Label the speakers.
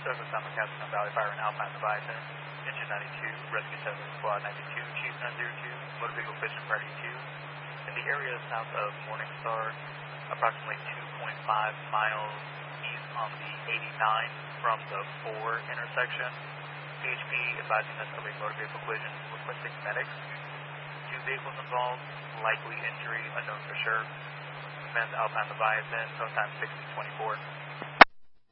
Speaker 1: Service on McCaskill Valley Fire and Alpine Leviathan, Engine 92, Rescue 7, Squad 92, Chief 902, Motor Vehicle Collision Priority 2, in the area south of Morningstar, approximately 2.5 miles east on the 89 from the 4 intersection. PHP advising us of a motor vehicle collision, requesting medics. 2 vehicles involved, likely injury unknown for sure. Men's Alpine Leviathan, tow time 6024.